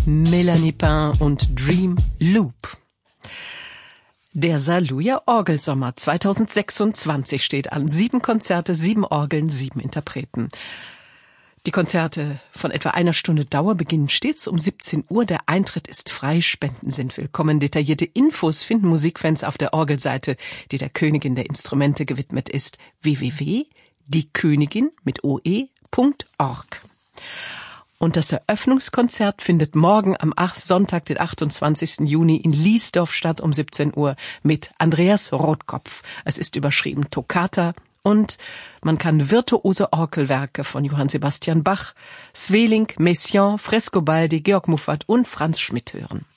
Melanie Pain und Dream Loop. Der Saarlouier Orgelsommer 2026 steht an. 7 Konzerte, 7 Orgeln, 7 Interpreten. Die Konzerte von etwa einer Stunde Dauer beginnen stets um 17 Uhr. Der Eintritt ist frei, Spenden sind willkommen. Detaillierte Infos finden Musikfans auf der Orgelseite, die der Königin der Instrumente gewidmet ist, www.diekönigin.org. Und das Eröffnungskonzert findet morgen am Sonntag, den 28. Juni in Liesdorf statt um 17 Uhr mit Andreas Rotkopf. Es ist überschrieben Toccata und man kann virtuose Orgelwerke von Johann Sebastian Bach, Sweelinck, Messiaen, Frescobaldi, Georg Muffat und Franz Schmidt hören.